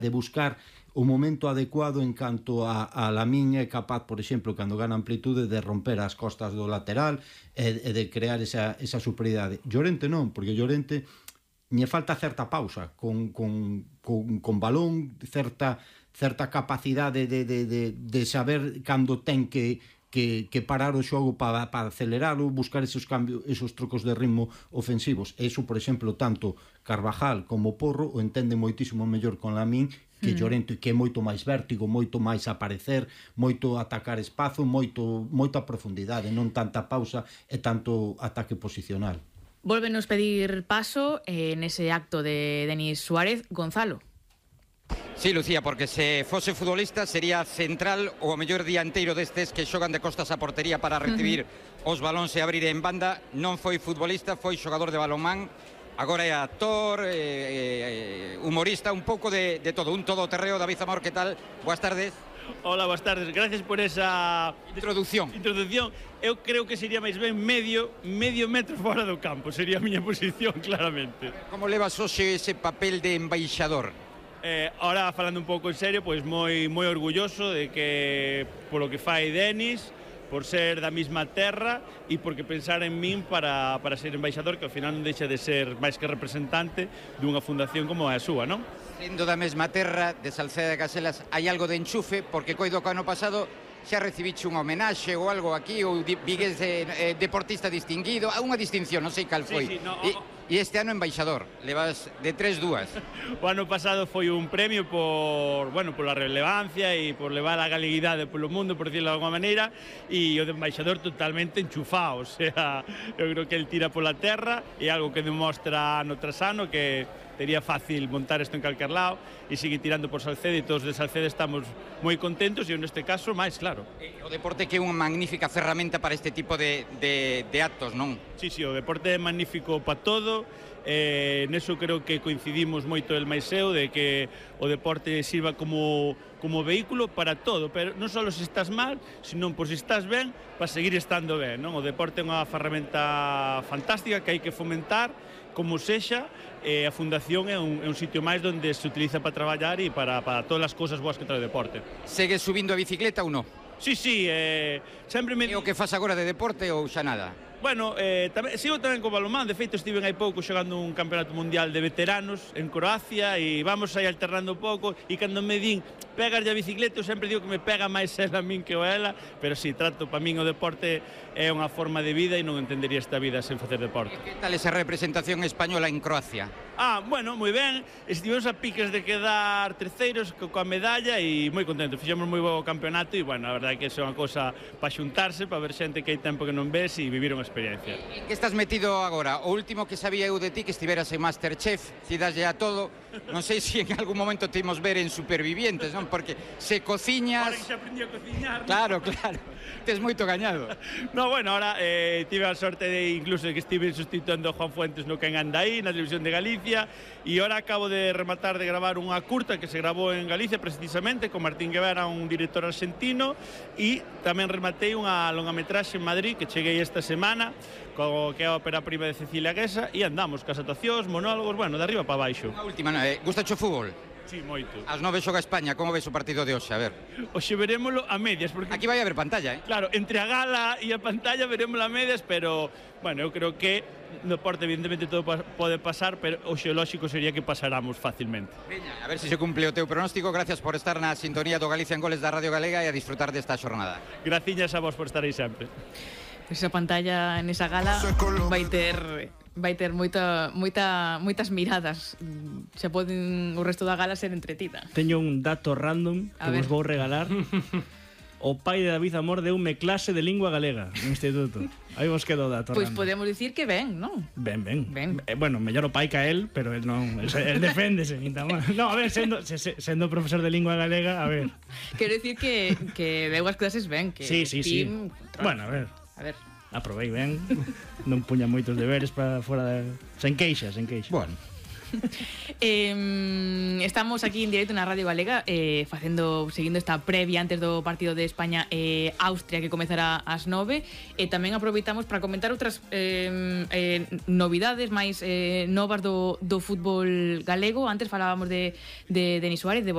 de buscar o momento adecuado en canto a Lamín é capaz, por exemplo, cando gana amplitude, de romper as costas do lateral e de crear esa superioridade. Llorente non, porque Llorente lle falta certa pausa con balón, certa capacidade de saber cando ten que parar o xogo para acelerarlo, buscar esos cambios, esos trocos de ritmo ofensivos. Eso, por exemplo, tanto Carvajal como Porro o entenden moitísimo mellor con Lamín que Llorente, que é moito máis vértigo, moito máis aparecer, moito atacar espazo, moita profundidade, non tanta pausa e tanto ataque posicional. Volvenos pedir paso nese acto de Denis Suárez. Gonzalo. Sí, Lucía, porque se fose futbolista sería central ou o mellor dianteiro destes que xogan de costas a portería para recibir os balóns e abrir en banda. Non foi futbolista, foi xogador de balonmán. Agora é actor, humorista, un pouco de todo, un todoterreo. David Zamor, que tal? Boas tardes. Hola, boas tardes, gracias por esa introducción. Eu creo que sería máis ben medio metro fora do campo, sería a miña posición, claramente. Como levas hoxe ese papel de embaixador? Ahora, falando un pouco en serio, pois moi orgulloso de que polo que fai Denis, por ser da mesma terra e porque pensar en min para ser embaixador, que ao final non deixa de ser máis que representante dunha fundación como a súa, non? Sendo da mesma terra, de Salceda de Caselas, hai algo de enchufe, porque coido que ano pasado xa recibiche unha homenaxe ou algo aquí, ou vigues deportista distinguido, unha distinción, non sei cal foi. Sí, no, E este ano embaixador, levas de 3-2. O ano pasado foi un premio pola relevancia e por levar a galeguidade polo mundo, por decirlo de alguma maneira, e o de embaixador totalmente enchufado, o sea, eu creo que el tira pola terra, e algo que demostra ano tras ano que sería fácil montar isto en calquer lado e seguir tirando por Salceda, e todos de Salceda estamos moi contentos, e neste caso máis, claro. O deporte que é unha magnífica ferramenta para este tipo de actos, non? Sí, o deporte é magnífico para todo. Neso creo que coincidimos moito el máis eu, de que o deporte sirva como vehículo para todo, pero non só se estás mal, sino por se estás ben, para seguir estando ben, non? O deporte é unha ferramenta fantástica que hai que fomentar como sexa. A fundación é un sitio máis onde se utiliza para traballar e para todas as cousas boas que trae o deporte. Segues subindo a bicicleta ou non? Sí, sempre me... E o que faz agora de deporte ou xa nada? Bueno, sigo tamén co balonmán. De feito, estive hai pouco xogando un campeonato mundial de veteranos en Croacia e vamos aí alternando un pouco, e cando me din pegas a bicicleta, eu sempre digo que me pega máis ela a min que o ela, pero si, trato, para min o deporte é unha forma de vida e non entendería esta vida sen facer deporte. E que tal esa representación española en Croacia? Bueno, moi ben, estivemos a piques de quedar terceiros coa medalla e moi contentos, fixemos moi bo campeonato e, bueno, a verdade é que é unha cosa para xuntarse, para ver xente que hai tempo que non ves e vivir unha experiencia. En que estás metido agora? O último que sabía eu de ti que estiveras en Masterchef, si daslle a todo, non sei se en algún momento te imos ver en Supervivientes, non? Porque se cociñas... Ahora que xa aprendí a cociñar... Claro, tes moito gañado. No, bueno, ahora tive a sorte de incluso que estive sustituendo a Juan Fuentes no Quen Anda Aí, na televisión de Galicia, e ahora acabo de rematar de gravar unha curta que se grabou en Galicia precisamente con Martín Guevara, un director argentino, e tamén rematei unha longametraxe en Madrid que cheguei esta semana, que é a ópera prima de Cecilia Guesa, e andamos cas actuacións, monólogos, bueno, de arriba para baixo. A última, gustache o fútbol? Sí, moito. Ás 9 xoga España, como ves o partido de hoxe? A ver. Hoxe verémolo a medias, porque... Aquí vai haber pantalla, Claro, entre a gala e a pantalla verémolo a medias, pero, bueno, eu creo que no deporte evidentemente todo pode pasar, pero o xeolóxico sería que pasáramos facilmente. Veña, a ver se se cumple o teu pronóstico. Gracias por estar na sintonía do Galicia en Goles da Radio Galega e a disfrutar desta xornada. Graciñas a vos por estar aí sempre. Esa pantalla nesa gala vai ter moitas miradas. Xa poden o resto da gala ser entretida. Teño un dato random que vos vou regalar. O pai de David Zamor deume clase de lingua galega no instituto. Aí vos quedo o dato random. Pois podemos dicir que ben, non? Ben. Bueno, mellor o pai que a él, pero él non, él deféndese. No, a ver, sendo profesor de lingua galega, a ver. Quero dicir que deu as clases ben, que sí. Bueno, a ver. Aprobei ben. Non puña moitos deberes para fora de... Sen queixas. Bueno. Estamos aquí en directo na Radio Galega seguindo esta previa antes do partido de España Austria, que comezará ás 9, e tamén aproveitamos para comentar outras novidades máis novas do fútbol galego. Antes falábamos de Denis Suárez, de